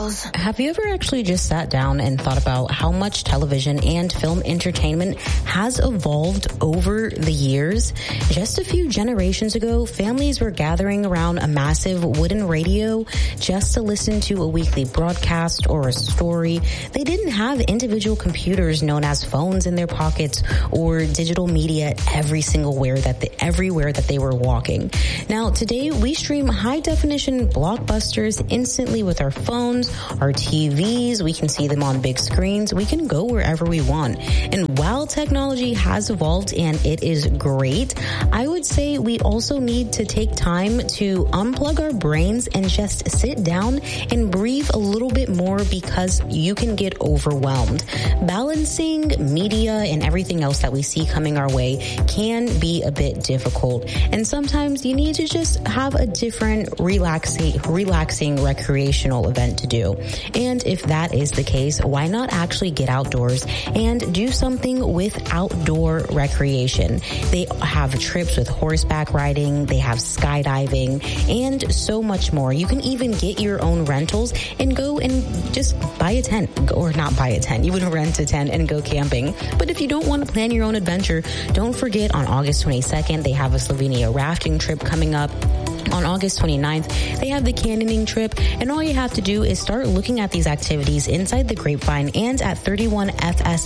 goes. Have you ever actually just sat down and thought about how much television and film entertainment has evolved over the years? Just a few generations ago, families were gathering around a massive wooden radio just to listen to a weekly broadcast or a story. They didn't have individual computers known as phones in their pockets or digital media everywhere that they were walking. Now, today we stream high-definition blockbusters instantly with our phones, our TVs. We can see them on big screens. We can go wherever we want. And while technology has evolved and it is great, I would say we also need to take time to unplug our brains and just sit down and breathe a little bit more, because you can get overwhelmed. Balancing media and everything else that we see coming our way can be a bit difficult. And sometimes you need to just have a different relaxing recreational event to do. And if that is the case, why not actually get outdoors and do something with outdoor recreation? They have trips with horseback riding, they have skydiving, and so much more. You can even get your own rentals and go and just buy a tent, or not buy a tent. You would rent a tent and go camping. But if you don't want to plan your own adventure, don't forget on August 22nd, they have a Slovenia rafting trip coming up. On August 29th, they have the canyoning trip, and all you have to do is start looking at these activities inside the Grapevine and at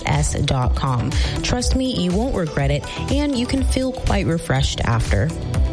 31fss.com. Trust me, you won't regret it, and you can feel quite refreshed after.